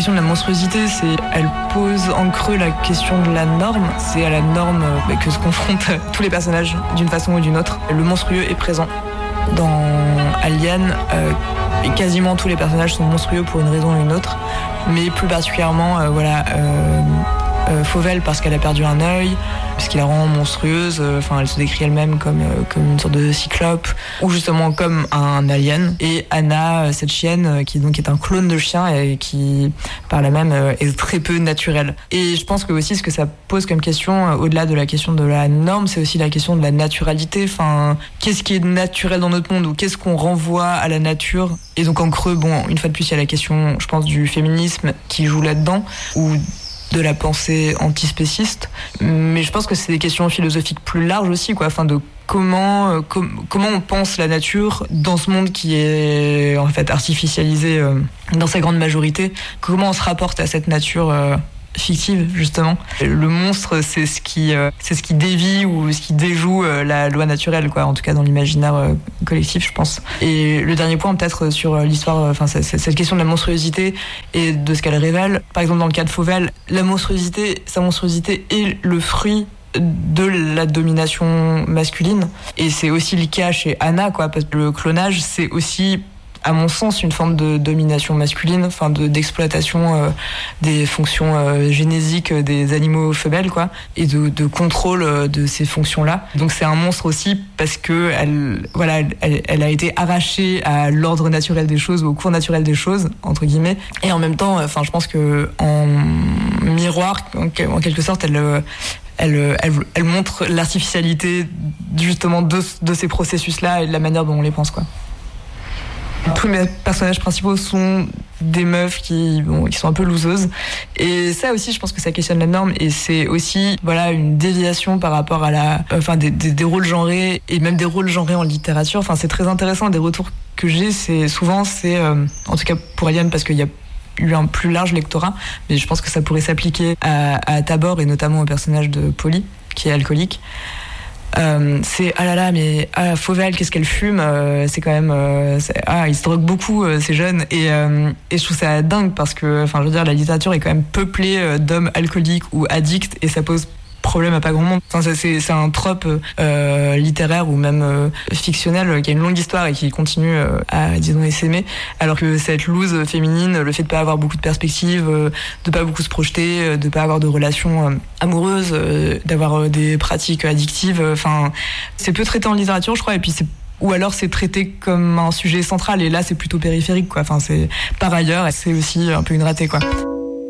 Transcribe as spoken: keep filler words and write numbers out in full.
question de la monstruosité, c'est, elle pose en creux la question de la norme. C'est à la norme bah, que se confrontent tous les personnages d'une façon ou d'une autre. Le monstrueux est présent dans Alien. Euh, et quasiment tous les personnages sont monstrueux pour une raison ou une autre. Mais plus particulièrement, euh, voilà... Euh, Euh, Fauvel parce qu'elle a perdu un œil, ce qui la rend monstrueuse. Enfin, euh, elle se décrit elle-même comme euh, comme une sorte de cyclope ou justement comme un alien. Et Anna, euh, cette chienne euh, qui donc est un clone de chien et qui par là même euh, est très peu naturelle. Et je pense que aussi ce que ça pose comme question, euh, au-delà de la question de la norme, c'est aussi la question de la naturalité. Enfin, qu'est-ce qui est naturel dans notre monde ou qu'est-ce qu'on renvoie à la nature? Et donc en creux, bon, une fois de plus, il y a la question, je pense, du féminisme qui joue là-dedans ou de la pensée antispéciste, mais je pense que c'est des questions philosophiques plus larges aussi, quoi. Enfin, de comment euh, com- comment on pense la nature dans ce monde qui est en fait artificialisé euh, dans sa grande majorité. Comment on se rapporte à cette nature euh, fictive, justement. Le monstre, c'est ce qui euh, c'est ce qui dévie ou ce qui déjoue euh, la loi naturelle, quoi. En tout cas dans l'imaginaire euh, collectif, je pense. Et le dernier point, peut-être sur l'histoire, enfin euh, cette question de la monstruosité et de ce qu'elle révèle. Par exemple, dans le cas de Fauvel, la monstruosité, sa monstruosité est le fruit de la domination masculine. Et c'est aussi le cas chez Anna, quoi, parce que le clonage, c'est aussi, à mon sens, une forme de domination masculine, enfin de, d'exploitation euh, des fonctions euh, génésiques des animaux femelles, quoi, et de, de contrôle euh, de ces fonctions-là. Donc c'est un monstre aussi parce que elle, voilà, elle, elle a été arrachée à l'ordre naturel des choses, ou au cours naturel des choses, entre guillemets. Et en même temps, enfin, je pense que en miroir, en, en quelque sorte, elle Elle, elle, elle montre l'artificialité justement de, de ces processus-là et de la manière dont on les pense, quoi. Tous mes personnages principaux sont des meufs qui, bon, qui sont un peu loseuses. Et ça aussi, je pense que ça questionne la norme. Et c'est aussi, voilà, une déviation par rapport à la, enfin, des, des, des rôles genrés et même des rôles genrés en littérature. Enfin, c'est très intéressant. Des retours que j'ai, c'est souvent, c'est, euh, en tout cas pour Alien, parce qu'il y a eu un plus large lectorat, mais je pense que ça pourrait s'appliquer à, à Tabor et notamment au personnage de Polly, qui est alcoolique. Euh, c'est ah là là mais ah, Fauvel, qu'est-ce qu'elle fume, euh, c'est quand même euh, c'est, ah il se drogue beaucoup, euh, ces jeunes, et euh, et je trouve ça dingue parce que, enfin, je veux dire, la littérature est quand même peuplée euh, d'hommes alcooliques ou addicts, et ça pose problème à pas grand monde. Enfin, c'est, c'est un trope euh, littéraire ou même euh, fictionnel qui a une longue histoire et qui continue euh, à, disons, s'aimer, alors que cette loose féminine, le fait de pas avoir beaucoup de perspectives, euh, de pas beaucoup se projeter, euh, de pas avoir de relations euh, amoureuses, euh, d'avoir euh, des pratiques addictives, enfin, euh, c'est peu traité en littérature, je crois, et puis c'est, ou alors c'est traité comme un sujet central, et là c'est plutôt périphérique, quoi. Enfin, c'est par ailleurs, c'est aussi un peu une ratée, quoi.